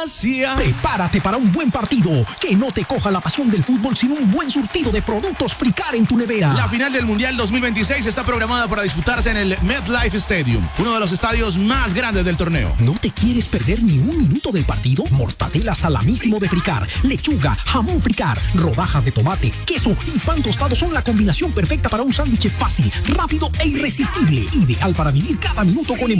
Asia. Prepárate para un buen partido. Que no te coja la pasión del fútbol sin un buen surtido de productos Fricar en tu nevera. La final del Mundial 2026 está programada para disputarse en el MetLife Stadium, uno de los estadios más grandes del torneo. ¿No te quieres perder ni un minuto del partido? Mortadela salamísimo de Fricar, lechuga, jamón Fricar, rodajas de tomate, queso y pan tostado son la combinación perfecta para un sándwich fácil, rápido e irresistible. Ideal para vivir cada minuto con